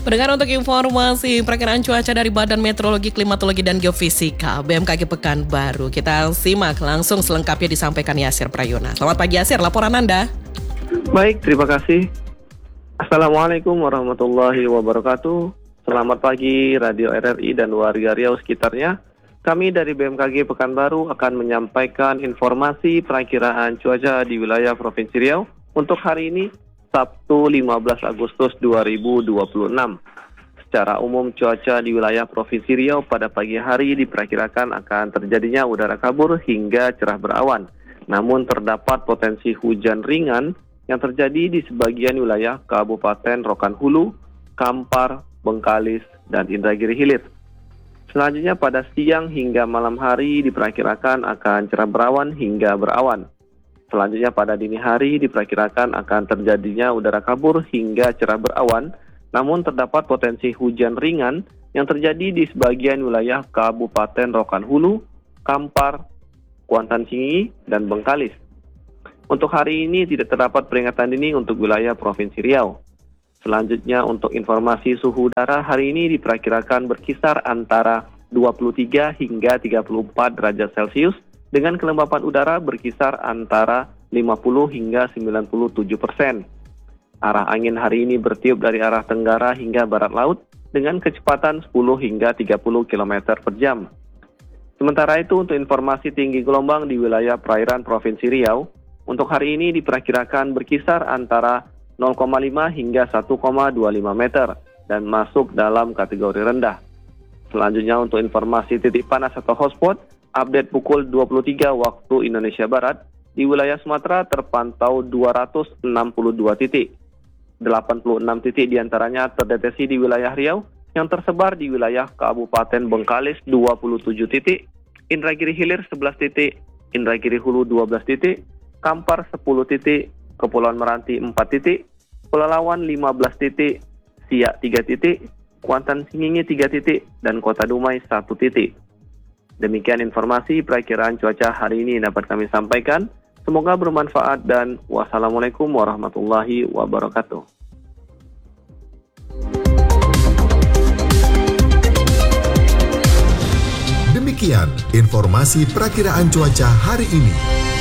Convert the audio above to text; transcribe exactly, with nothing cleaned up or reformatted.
Pendengar, untuk informasi perakiraan cuaca dari Badan Meteorologi, Klimatologi, dan Geofisika B M K G Pekanbaru, kita simak langsung selengkapnya disampaikan Yasir Prayona. Selamat pagi Yasir, laporan Anda. Baik, terima kasih. Assalamualaikum warahmatullahi wabarakatuh. Selamat pagi Radio R R I dan warga Riau sekitarnya. Kami dari B M K G Pekanbaru akan menyampaikan informasi perakiraan cuaca di wilayah Provinsi Riau untuk hari ini, Sabtu lima belas Agustus dua ribu dua puluh enam. Secara umum cuaca di wilayah Provinsi Riau pada pagi hari diperkirakan akan terjadinya udara kabur hingga cerah berawan. Namun terdapat potensi hujan ringan yang terjadi di sebagian wilayah Kabupaten Rokan Hulu, Kampar, Bengkalis, dan Indragiri Hilir. Selanjutnya pada siang hingga malam hari diperkirakan akan cerah berawan hingga berawan. Selanjutnya pada dini hari diperkirakan akan terjadinya udara kabur hingga cerah berawan, namun terdapat potensi hujan ringan yang terjadi di sebagian wilayah Kabupaten Rokan Hulu, Kampar, Kuantan Singi, dan Bengkalis. Untuk hari ini tidak terdapat peringatan dini untuk wilayah Provinsi Riau. Selanjutnya untuk informasi suhu udara hari ini diperkirakan berkisar antara dua puluh tiga hingga tiga puluh empat derajat Celcius, dengan kelembapan udara berkisar antara lima puluh hingga sembilan puluh tujuh persen. Arah angin hari ini bertiup dari arah tenggara hingga barat laut dengan kecepatan sepuluh hingga tiga puluh kilometer per jam. Sementara itu untuk informasi tinggi gelombang di wilayah perairan Provinsi Riau, untuk hari ini diperkirakan berkisar antara nol koma lima hingga satu koma dua lima meter dan masuk dalam kategori rendah. Selanjutnya untuk informasi titik panas atau hotspot, update pukul dua puluh tiga waktu Indonesia Barat, di wilayah Sumatera terpantau dua ratus enam puluh dua titik. delapan puluh enam titik diantaranya terdeteksi di wilayah Riau, yang tersebar di wilayah Kabupaten Bengkalis dua puluh tujuh titik, Indragiri Hilir sebelas titik, Indragiri Hulu dua belas titik, Kampar sepuluh titik, Kepulauan Meranti empat titik, Pelalawan lima belas titik, Siak tiga titik, Kuantan Singingi tiga titik, dan Kota Dumai satu titik. Demikian informasi perakiraan cuaca hari ini dapat kami sampaikan. Semoga bermanfaat dan wassalamualaikum warahmatullahi wabarakatuh. Demikian informasi perakiraan cuaca hari ini.